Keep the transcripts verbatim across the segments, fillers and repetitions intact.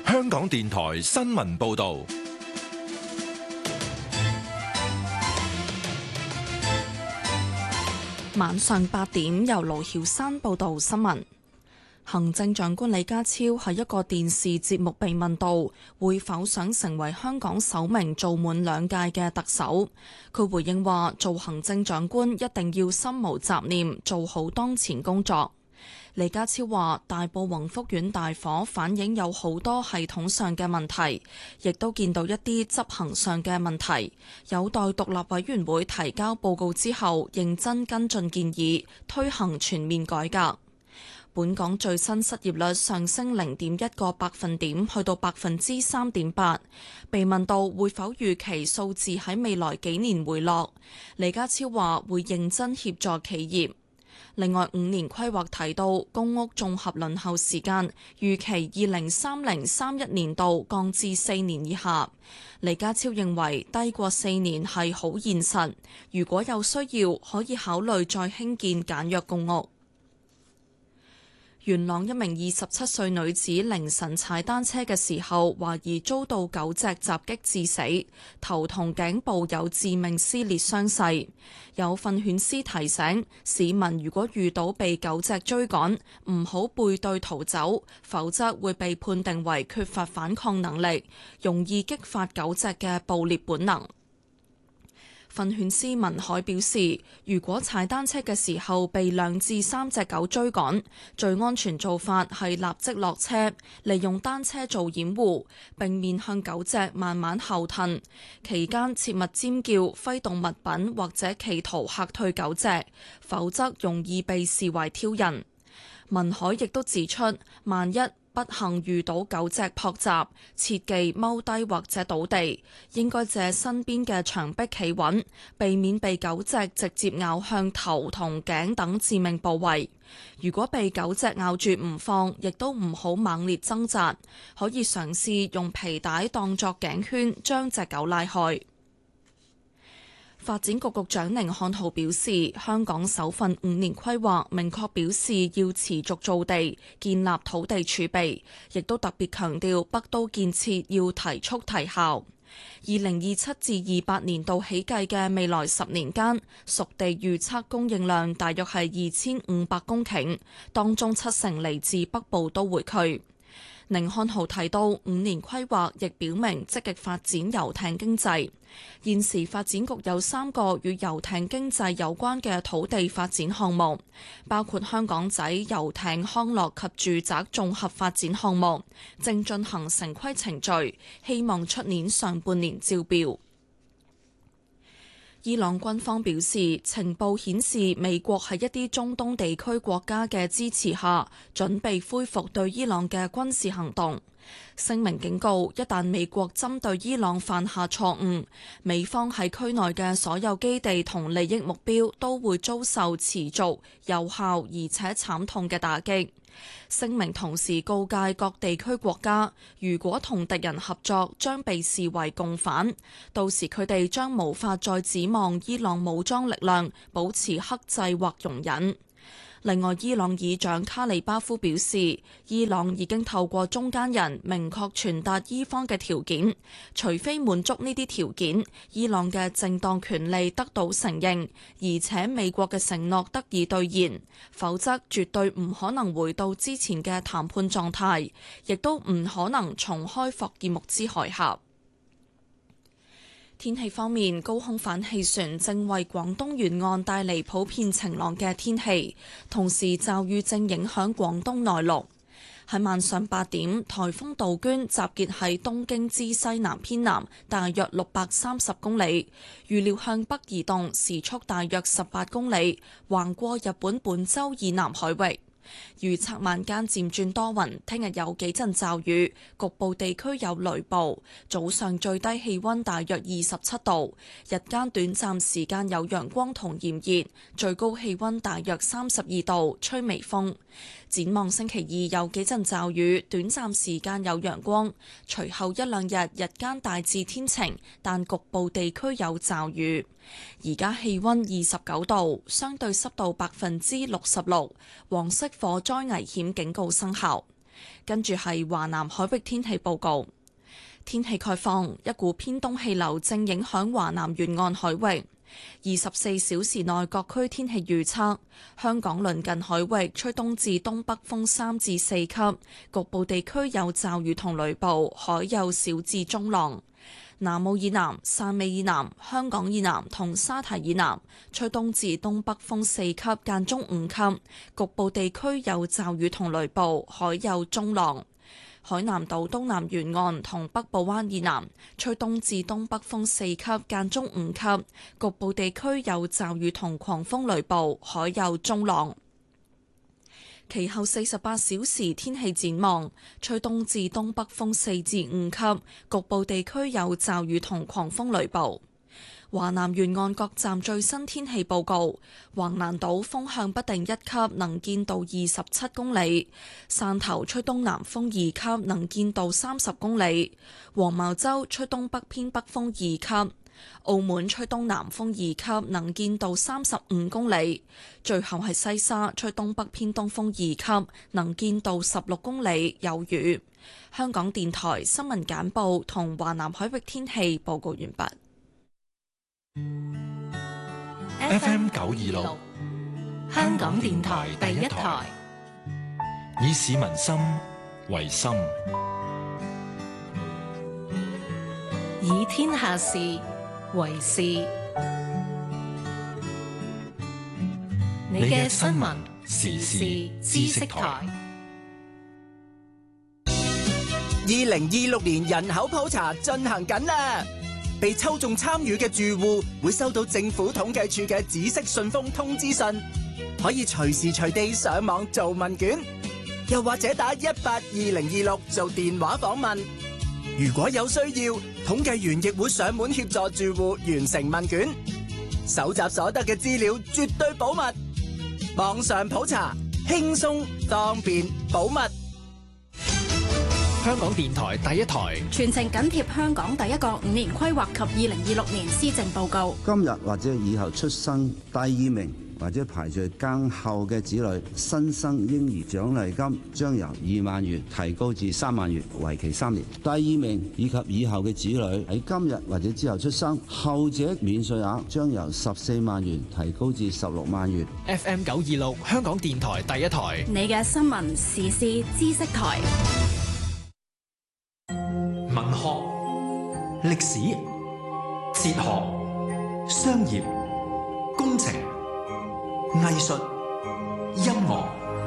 香港電台新聞報道。 晚上八點，由盧曉山報道新聞。行政長官李家超喺一個電視節目被問到會否想成為香港首名做滿兩屆嘅特首，佢回應話：做行政長官一定要心無雜念，做好當前工作。李家超話：大埔宏福苑大火反映有好多系統上嘅問題，亦都見到一啲執行上嘅問題，有待獨立委員會提交報告之後，認真跟進建議，推行全面改革。本港最新失業率上升零點一個百分點，去到百分之三點八。被問到會否預期數字喺未來幾年回落，李家超話會認真協助企業。另外，五年規劃提到公屋綜合輪候時間預期二零三零三一年度降至四年以下。李家超認為低過四年係好現實，如果有需要可以考慮再興建簡約公屋。元朗一名二十七歲女子凌晨踩單車嘅時候，懷疑遭到狗隻襲擊致死，頭同頸部有致命撕裂傷勢。有訓犬師提醒市民，如果遇到被狗隻追趕，唔好背對逃走，否則會被判定為缺乏反抗能力，容易激發狗隻嘅捕獵本能。訓犬師文海表示，如果踩單車嘅時候被兩至三隻狗追趕，最安全做法係立即落車，利用單車做掩護，並面向狗隻慢慢後退。期間切勿尖叫、揮動物品或者企圖嚇退狗隻，否則容易被視為挑釁。文海亦都指出，萬一不幸遇到狗隻撲襲，切忌踎低或者倒地，應該借身邊嘅牆壁企穩，避免被狗隻直接咬向頭同頸等致命部位。如果被狗隻咬住唔放，亦都唔好猛烈掙扎，可以嘗試用皮帶當作頸圈，將隻狗拉開。發展局局長甯漢豪表示，香港首份五年規劃明確表示要持續造地，建立土地儲備，亦都特別強調北都建設要提速提效。二零二七至二八年度起計嘅未來十年間，熟地預測供應量大約係二千五百公頃，當中七成嚟自北部都會區。甯漢豪提到，五年規劃亦表明積極發展遊艇經濟。現時發展局有三個與遊艇經濟有關嘅土地發展項目，包括香港仔遊艇康樂及住宅綜合發展項目，正進行城規程序，希望出年上半年招標。伊朗軍方表示，情報顯示美國喺一啲中東地區國家嘅支持下，準備恢復對伊朗嘅軍事行動。聲明警告，一旦美國針對伊朗犯下錯誤，美方喺區內嘅所有基地同利益目標都會遭受持續、有效而且慘痛嘅打擊。聲明同時告誡各地區國家，如果同敵人合作，將被視為共犯，到時佢哋將無法再指望伊朗武裝力量保持克制或容忍。另外，伊朗議長卡里巴夫表示，伊朗已經透過中間人明確傳達伊方嘅條件，除非滿足呢啲條件，伊朗嘅正當權利得到承認，而且美國嘅承諾得以兌現，否則絕對唔可能回到之前嘅談判狀態，亦都唔可能重開霍爾木茲海峽。天氣方面，高空反氣旋正為廣東沿岸帶嚟普遍晴朗嘅天氣，同時驟雨正影響廣東內陸。喺晚上八點，颱風杜鵑集結喺東京之西南偏南，大約六百三十公里，預料向北移動，時速大約十八公里，橫過日本本州以南海域。預測晚間漸轉多雲，聽日有幾陣驟雨，局部地區有雷暴。早上最低氣溫大約二十七度，日間短暫時間有陽光同炎熱，最高氣溫大約三十二度，吹微風。展望星期二有幾陣驟雨，短暫時間有陽光，隨後一兩日日間大致天晴，但局部地區有驟雨。而家氣溫二十九度，相對濕度百分之六十六，黃色火災危險警告生效。 跟住係華南海域天氣報告。天氣概況，一股偏東氣流正影響華南沿岸海域。二十四小時內各區天氣預測：香港鄰近海域吹東至東北風三至四級，局部地區有驟雨同雷暴，海有小至中浪。南澳以南、汕尾以南、香港以南同沙堤以南吹東至東北風四級，間中五級，局部地區有驟雨同雷暴，海有中浪。海南島東南沿岸同北部灣以南吹東至東北風四級，間中五級，局部地區有驟雨同狂風雷暴，海有中浪。其後四十八小時天氣展望，吹東至東北風四至五級，局部地區有驟雨同狂風雷暴。華南沿岸各站最新天氣報告：橫瀾島風向不定一級，能見度二十七公里；汕頭吹東南風二級，能見度三十公里；黃茅洲吹東北偏北風二級；澳門吹東南風二級，能見度三十五公里；最後係西沙吹東北偏東風二級，能見度十六公里，有雨。香港電台新聞簡報同華南海域天氣報告完畢。 F M 九二六，香港電台第一台，以市民心為心， 以天下事為事。你嘅新聞時事知識台。 二零二六年人口普查進行緊啦！被抽中參與嘅住戶會收到政府統計處嘅紫色信封通知信，可以隨時隨地上網做問卷，又或者打一八二零二六做電話訪問。如果有需要，統計員亦會上門協助住戶完成問卷。搜集所得嘅資料絕對保密，網上普查輕鬆方便保密。 香港電台第一台全程緊貼香港第一個五年規劃及二零二六年施政報告。 今日或者以後出生第二名或者排在更後嘅子女，新生嬰兒獎勵金將由二萬元提高至三萬元，為期三年。第二名以及以後嘅子女喺今日或者之後出生，後者免稅額將由十四萬元提高至十六萬元。 F M 九二六香港電台第一台， 你嘅新聞時事知識台。 文學、歷史、哲學、商業、工程、藝術、音樂，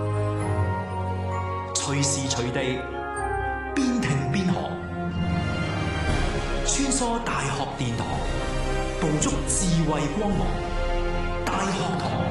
隨時隨地邊聽邊學，穿梭大學殿堂，捕捉智慧光芒。大學堂。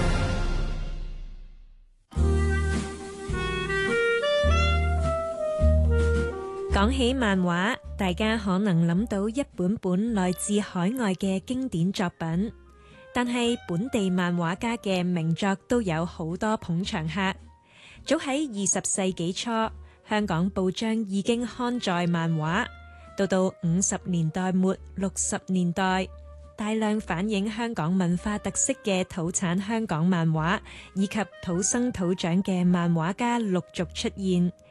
講起漫畫，大家可能諗到一本本來自海外嘅經典作品，但係本地漫畫家嘅名作都有好多捧場客。早喺二十世紀初，香港報章已經刊載漫畫，到到五十年代末六十年代，大量反映香港文化特色嘅土產香港漫畫以及土生土長嘅漫畫家陸續出現。